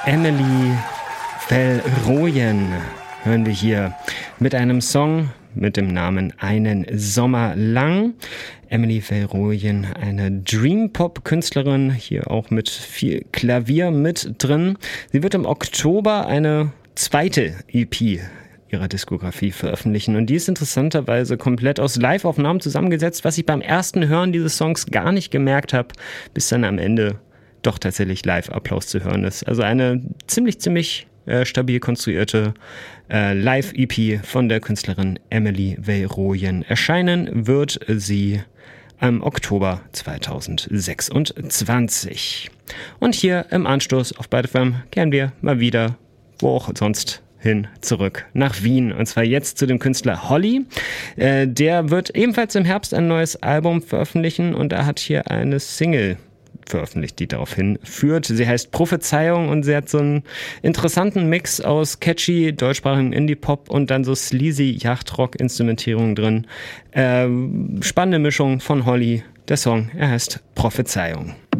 Emily Velrojen hören wir hier mit einem Song mit dem Namen Einen Sommer lang. Emily Velrojen, eine Dream-Pop-Künstlerin, hier auch mit viel Klavier mit drin. Sie wird im Oktober eine zweite EP ihrer Diskografie veröffentlichen und die ist interessanterweise komplett aus Live-Aufnahmen zusammengesetzt, was ich beim ersten Hören dieses Songs gar nicht gemerkt habe, bis dann am Ende doch tatsächlich Live-Applaus zu hören ist. Also eine ziemlich stabil konstruierte Live-EP von der Künstlerin Emily Velrojen. Erscheinen wird sie im Oktober 2026. Und hier im Anstoß auf Byte FM kehren wir mal wieder, wo auch sonst, hin zurück nach Wien. Und zwar jetzt zu dem Künstler Holly. Der wird ebenfalls im Herbst ein neues Album veröffentlichen und er hat hier eine Single veröffentlicht, die darauf hinführt. Sie heißt Prophezeiung und sie hat so einen interessanten Mix aus catchy deutschsprachigen Indie-Pop und dann so sleazy Yachtrock-Instrumentierung drin. Spannende Mischung von Holly. Der Song, er heißt Prophezeiung.